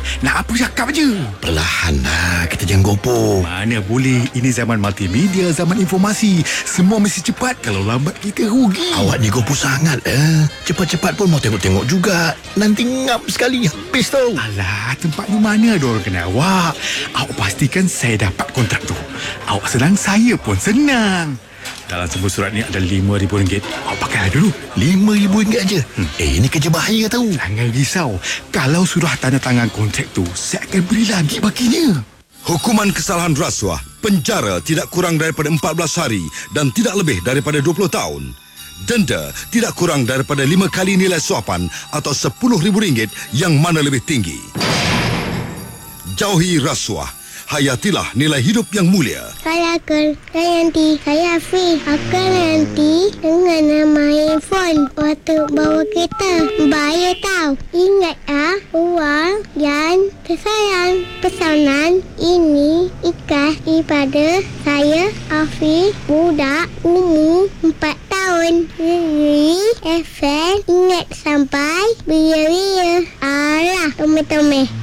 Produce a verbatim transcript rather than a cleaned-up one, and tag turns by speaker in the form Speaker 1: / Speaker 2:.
Speaker 1: Nak apa cakap je.
Speaker 2: Perlahan lah, kita jangan gopoh.
Speaker 1: Mana boleh. Ini zaman multimedia, zaman informasi. Semua mesti cepat. Kalau lambat kita rugi.
Speaker 2: Awak ni gopoh sangat eh. Cepat-cepat pun mau tengok-tengok juga. Nanti ngap sekali habis tau.
Speaker 1: Alah, tempat ni mana ada orang kenal awak. Awak pastikan saya dapat kontrak tu. Awak senang, saya pun senang. Dalam semua surat ni ada lima ribu ringgit. Awak pakailah dulu.
Speaker 2: Lima ribu ringgit aja. Hmm. Eh, ini kerja bahaya tau.
Speaker 1: Jangan risau. Kalau sudah tanda tangan kontrak tu, saya akan beri lagi baginya.
Speaker 3: Hukuman kesalahan rasuah, penjara tidak kurang daripada empat belas hari dan tidak lebih daripada dua puluh tahun. Denda tidak kurang daripada lima kali nilai suapan atau sepuluh ribu ringgit yang mana lebih tinggi. Jauhi rasuah. Hayatilah nilai hidup yang mulia.
Speaker 4: Saya Akal, saya nanti, saya Afiq. Akal nanti dengan nama handphone waktu bawa kereta. Bahaya tau. Ingat ah, uang dan tersayang. Pesanan ini ikhlas daripada saya Afiq, budak umur empat tahun. Jadi, F M ingat sampai bila-bila. Alah, tome-tome.